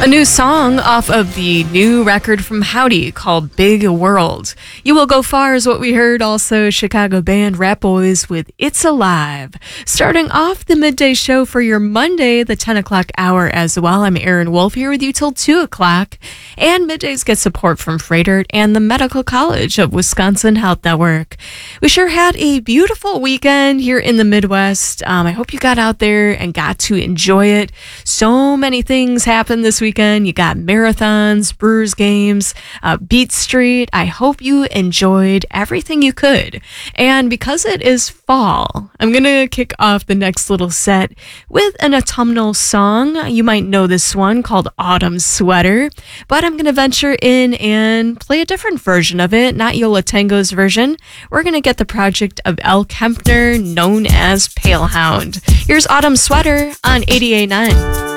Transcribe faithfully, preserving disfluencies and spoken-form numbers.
A new song off of the new record from Howdy called Big World. You Will Go Far is what we heard. Also, Chicago band Rat Boys with It's Alive. Starting off the midday show for your Monday, the ten o'clock hour as well. I'm Erin Wolf here with you till two o'clock. And middays get support from Freighter and the Medical College of Wisconsin Health Network. We sure had a beautiful weekend here in the Midwest. Um, I hope you got out there and got to enjoy it. So many things happened this weekend. You got marathons, Brewers games, uh, Beat Street. I hope you enjoyed everything you could. And because it is fall, I'm going to kick off the next little set with an autumnal song. You might know this one called Autumn Sweater, but I'm going to venture in and play a different version of it, not Yo La Tengo's version. We're going to get the project of Elle Kempner, known as Pale Hound. Here's Autumn Sweater on eighty-eight point nine.